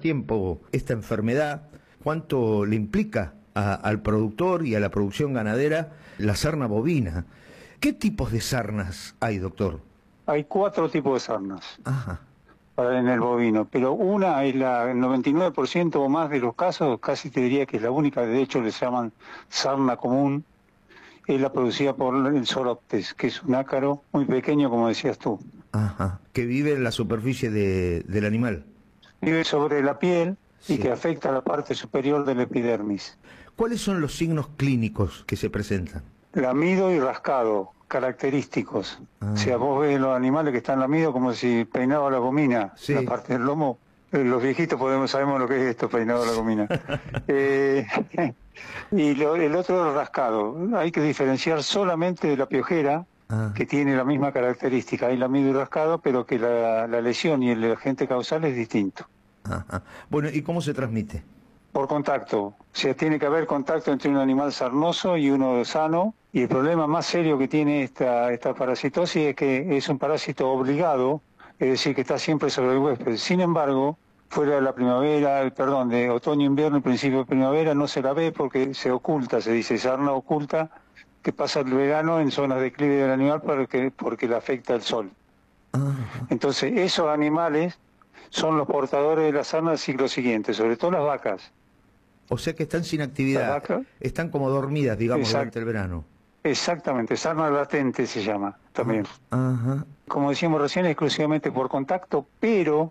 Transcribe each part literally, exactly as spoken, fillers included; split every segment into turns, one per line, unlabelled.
tiempo esta enfermedad, cuánto le implica a, al productor y a la producción ganadera la sarna bovina. ¿Qué tipos de sarnas hay, doctor?
Hay cuatro tipos de sarnas.
Ajá.
En el bovino, pero una es la, el noventa y nueve por ciento o más de los casos, casi te diría que es la única, de hecho le llaman sarna común, es la producida por el Soroptes, que es un ácaro muy pequeño, como decías tú.
Ajá. Que vive en la superficie de, del animal.
Vive sobre la piel
Sí.
y que afecta a la parte superior del epidermis.
¿Cuáles son los signos clínicos que se presentan?
Lamido y rascado, característicos.
Ah.
O sea, vos ves los animales que están lamidos como si peinaba la gomina,
Sí.
la parte del lomo. Eh, Los viejitos podemos sabemos lo que es esto, peinado la gomina. eh, y lo, el otro es rascado. Hay que diferenciar solamente de la piojera,
Ah.
que tiene la misma característica. Hay lamido y rascado, pero que la, la lesión y el agente causal es distinto.
Ajá. Bueno, ¿y cómo se transmite?
Por contacto. O sea, tiene que haber contacto entre un animal sarnoso y uno sano. Y el problema más serio que tiene esta, esta parasitosis es que es un parásito obligado, es decir, que está siempre sobre el huésped. Sin embargo, fuera de la primavera, perdón, de otoño, invierno y principio de primavera, no se la ve porque se oculta, se dice sarna oculta, que pasa el verano en zonas de declive del animal porque, porque le afecta el sol.
Ajá.
Entonces, esos animales son los portadores de la sarna del ciclo siguiente, sobre todo las vacas.
O sea que están sin actividad,
¿La vaca?
están como dormidas, digamos,
Exacto.
durante el verano.
Exactamente, sarna latente se llama también.
Ajá.
Como decíamos recién, exclusivamente por contacto, pero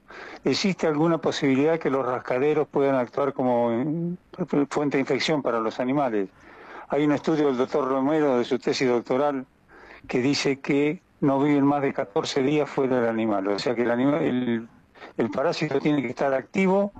existe alguna posibilidad que los rascaderos puedan actuar como eh, fuente de infección para los animales. Hay un estudio del doctor Romero de su tesis doctoral que dice que no viven más de catorce días fuera del animal, o sea que el, animal, el, el parásito tiene que estar activo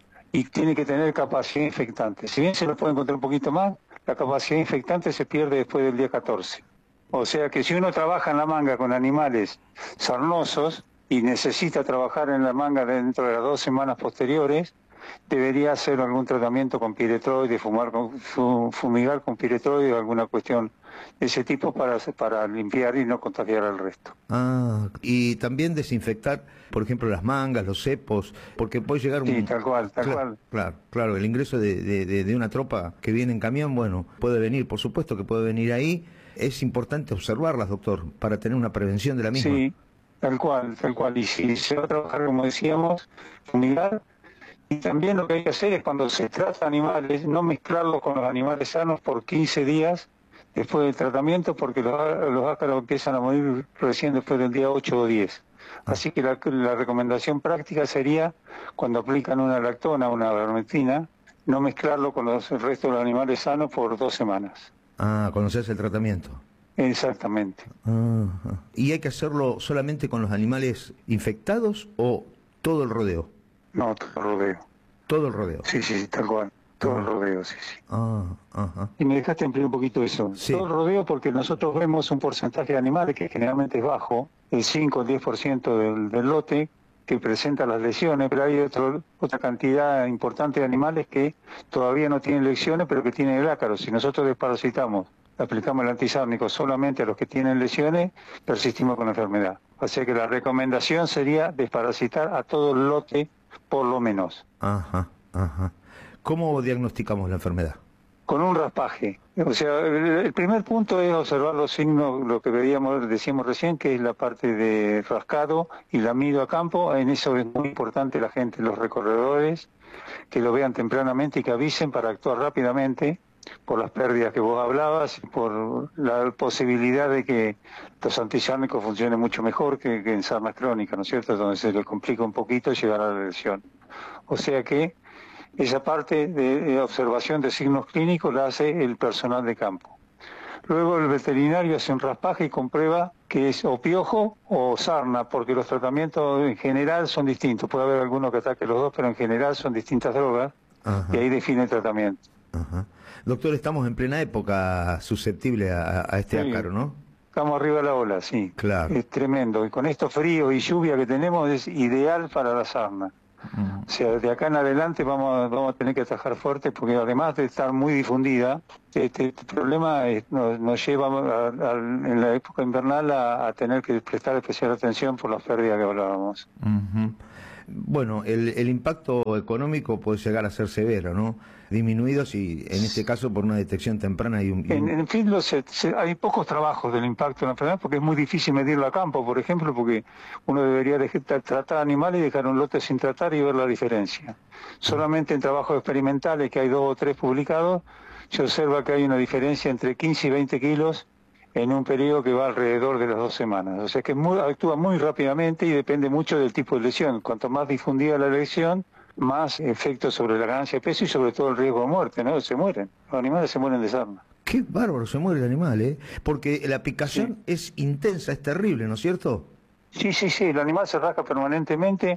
y tiene que tener capacidad infectante. Si bien se lo puede encontrar un poquito más, la capacidad infectante se pierde después del día catorce. O sea que si uno trabaja en la manga con animales sarnosos y necesita trabajar en la manga dentro de las dos semanas posteriores, debería hacer algún tratamiento con piretroide, fumar con, fumigar con piretroide o alguna cuestión de ese tipo para, para limpiar y no contagiar al resto.
Ah, y también desinfectar, por ejemplo, las mangas, los cepos, porque puede llegar un...
Sí, tal cual, tal
claro,
cual.
Claro, claro, el ingreso de, de, de, de una tropa que viene en camión, bueno, puede venir, por supuesto que puede venir ahí. Es importante observarlas, doctor, para tener una prevención de la misma.
Sí, tal cual, tal cual. Y si se va a trabajar, como decíamos, fumigar. Y también lo que hay que hacer es cuando se trata de animales, no mezclarlos con los animales sanos por quince días después del tratamiento, porque los, los ácaros empiezan a morir recién después del día ocho o diez. Así que la, la recomendación práctica sería, cuando aplican una lactona, una vermectina, no mezclarlo con los, el resto de los animales sanos por dos semanas.
Ah, cuando se hace el tratamiento.
Exactamente.
Ajá. ¿Y hay que hacerlo solamente con los animales infectados o todo el rodeo?
No, todo el rodeo.
Todo el rodeo.
Sí, sí, tal cual. Todo el rodeo, sí, sí.
Ah, ajá.
Y me dejaste ampliar un poquito eso.
Sí.
Todo el rodeo porque nosotros vemos un porcentaje de animales que generalmente es bajo, el cinco o diez por ciento del, del lote, que presenta las lesiones, pero hay otro, otra cantidad importante de animales que todavía no tienen lesiones, pero que tienen el ácaro. Si nosotros desparasitamos, aplicamos el antisárnico solamente a los que tienen lesiones, persistimos con la enfermedad. O sea que la recomendación sería desparasitar a todo el lote, por lo menos.
Ajá, ajá. ¿Cómo diagnosticamos la enfermedad?
Con un raspaje. O sea, el, el primer punto es observar los signos, lo que veíamos, decíamos recién, que es la parte de rascado y lamido a campo. En eso es muy importante la gente, los recorredores, que lo vean tempranamente y que avisen para actuar rápidamente por las pérdidas que vos hablabas, por la posibilidad de que los antisárnicos funcionen mucho mejor que, que en sarnas crónicas, ¿no es cierto?, donde se le complica un poquito llegar a la lesión. O sea que esa parte de observación de signos clínicos la hace el personal de campo. Luego el veterinario hace un raspaje y comprueba que es o piojo o sarna, porque los tratamientos en general son distintos. Puede haber alguno que ataque los dos, pero en general son distintas drogas. Ajá. Y ahí define el tratamiento.
Ajá. Doctor, estamos en plena época susceptible a, a este sí. ácaro, ¿no?
Estamos arriba de la ola, sí.
Claro.
Es tremendo. Y con esto frío y lluvia que tenemos es ideal para la sarna. Uh-huh. O sea, de acá en adelante vamos, vamos a tener que atajar fuerte porque además de estar muy difundida, este, este problema es, nos, nos lleva a, a, en la época invernal a, a tener que prestar especial atención por las pérdidas que hablábamos.
Uh-huh. bueno, el, el impacto económico puede llegar a ser severo, ¿no? Disminuido si, en este caso, por una detección temprana y un... Y un...
En, en fin, los, se, hay pocos trabajos del impacto de la enfermedad porque es muy difícil medirlo a campo, por ejemplo, porque uno debería dejar, tratar animales y dejar un lote sin tratar y ver la diferencia. Solamente en trabajos experimentales, que hay dos o tres publicados, se observa que hay una diferencia entre quince y veinte kilos en un periodo que va alrededor de las dos semanas. O sea que muy, actúa muy rápidamente y depende mucho del tipo de lesión. Cuanto más difundida la lesión, más efectos sobre la ganancia de peso y sobre todo el riesgo de muerte, ¿no? Se mueren, los animales se mueren de sarna.
Qué bárbaro se muere el animal, ¿eh? Porque la picación sí. es intensa, es terrible, ¿no es cierto?
Sí, sí, sí, el animal se rasca permanentemente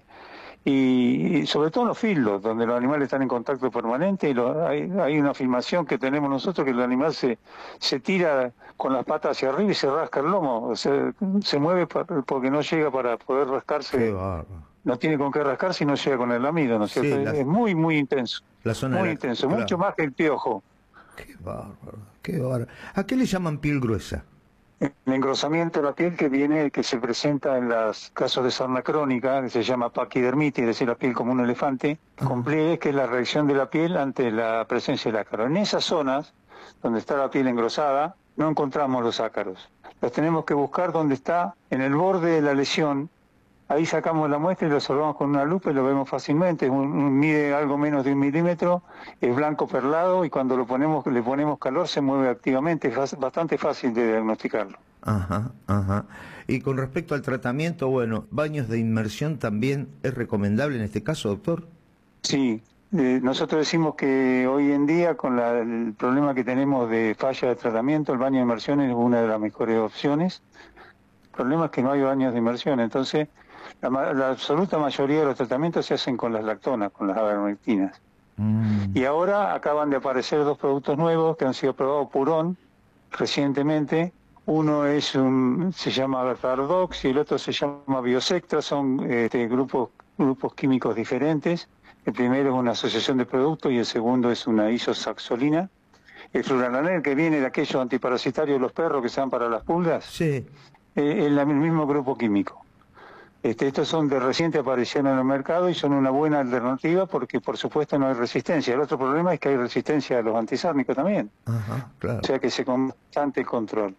y, y sobre todo en los filos, donde los animales están en contacto permanente y lo, hay, hay una filmación que tenemos nosotros que el animal se, se tira con las patas hacia arriba y se rasca el lomo, o sea, se mueve porque no llega para poder rascarse.
Qué bárbaro.
No tiene con qué rascarse y no llega con el lamido, ¿no es cierto? Sí, la, es muy, muy intenso.
La zona
muy
la,
intenso,
claro.
mucho más que el piojo.
Qué bárbaro, qué bárbaro. ¿A qué le llaman piel gruesa?
El engrosamiento de la piel que viene, que se presenta en los casos de sarna crónica, que se llama paquidermitis, es decir, la piel como un elefante, ah. con pliegues, que es la reacción de la piel ante la presencia del ácaro. En esas zonas, donde está la piel engrosada, no encontramos los ácaros. Los tenemos que buscar donde está, en el borde de la lesión. Ahí sacamos la muestra y lo observamos con una lupa y lo vemos fácilmente. Un, un, mide algo menos de un milímetro, es blanco perlado y cuando lo ponemos, le ponemos calor se mueve activamente. Es bastante fácil de diagnosticarlo.
Ajá, ajá. Y con respecto al tratamiento, bueno, ¿baños de inmersión también es recomendable en este caso, doctor?
Sí. Eh, nosotros decimos que hoy en día, con la, el problema que tenemos de falla de tratamiento, el baño de inmersión es una de las mejores opciones. El problema es que no hay baños de inmersión, entonces... La, la absoluta mayoría de los tratamientos se hacen con las lactonas, con las avermectinas. Mm. Y ahora acaban de aparecer dos productos nuevos que han sido probados Purón recientemente. Uno es un, se llama Vertardox y el otro se llama Biosectra. Son este, grupos, grupos químicos diferentes. El primero es una asociación de productos y el segundo es una isosaxolina. El flurananel, que viene de aquellos antiparasitarios de los perros que se dan para las pulgas,
sí.
eh, es el mismo grupo químico. Este, estos son de reciente aparición en el mercado y son una buena alternativa porque por supuesto no hay resistencia. El otro problema es que hay resistencia a los antisárnicos también.
Ajá, claro.
O sea que se constante el control.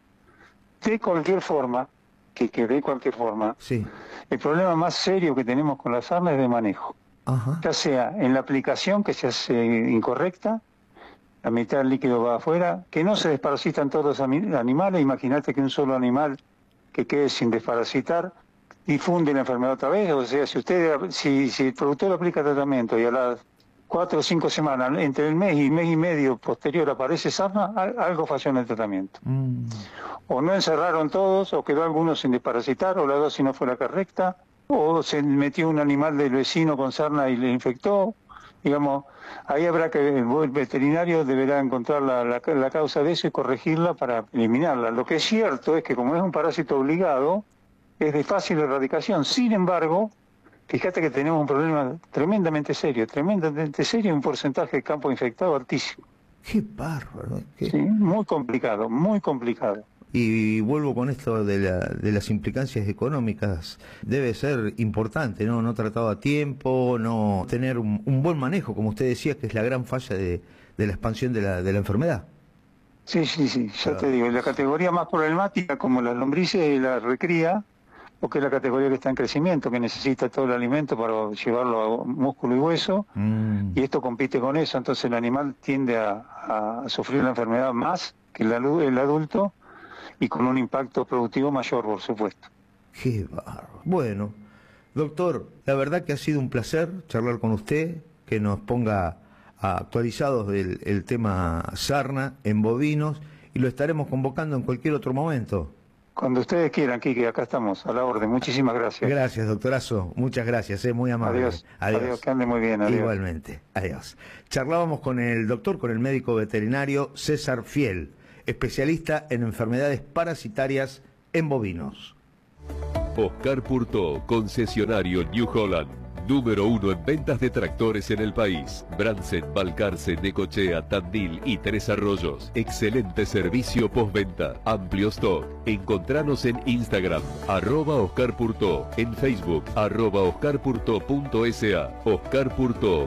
De cualquier forma, que, que de cualquier forma,
sí.
el problema más serio que tenemos con la sarna es de manejo.
Ajá.
Ya sea en la aplicación que se hace incorrecta, la mitad del líquido va afuera, que no se desparasitan todos los animales. Imagínate que un solo animal que quede sin desparasitar difunde la enfermedad otra vez. O sea, si usted, si, si el productor aplica tratamiento y a las cuatro o cinco semanas, entre el mes y mes y medio posterior aparece sarna, algo falló en el tratamiento. Mm. O no encerraron todos, o quedó alguno sin desparasitar, o la dosis no fue la correcta, o se metió un animal del vecino con sarna y le infectó. Digamos, ahí habrá que, el veterinario deberá encontrar la, la, la causa de eso y corregirla para eliminarla. Lo que es cierto es que como es un parásito obligado, es de fácil erradicación. Sin embargo, fíjate que tenemos un problema tremendamente serio, tremendamente serio y un porcentaje de campo infectado altísimo.
¡Qué bárbaro! Qué...
Sí, muy complicado, muy complicado.
Y vuelvo con esto de, la, de las implicancias económicas. Debe ser importante, ¿no? No tratado a tiempo, no tener un, un buen manejo, como usted decía, que es la gran falla de, de la expansión de la, de la enfermedad.
Sí, sí, sí, ya claro. Te digo, la categoría más problemática, como las lombrices y la recría, porque es la categoría que está en crecimiento, que necesita todo el alimento para llevarlo a músculo y hueso, mm. y esto compite con eso, entonces el animal tiende a, a sufrir la enfermedad más que el, el adulto, y con un impacto productivo mayor, por supuesto.
Qué bárbaro. Bueno, doctor, la verdad que ha sido un placer charlar con usted, que nos ponga actualizados del el tema sarna en bovinos, y lo estaremos convocando en cualquier otro momento.
Cuando ustedes quieran, Quique, acá estamos, a la orden. Muchísimas gracias.
Gracias, doctorazo. Muchas gracias, eh, muy amable.
Adiós. Adiós. Adiós, que ande muy bien. Adiós.
Igualmente. Adiós. Charlábamos con el doctor, con el médico veterinario César Fiel, especialista en enfermedades parasitarias en bovinos.
Oscar Purtó, concesionario New Holland. número uno en ventas de tractores en el país. Bransen, Balcarce, Necochea, Tandil y Tres Arroyos. Excelente servicio postventa. Amplio stock. Encontranos en Instagram, arroba Oscar Purtó. En Facebook, arroba oscar purtó punto sa. Oscar Purtó.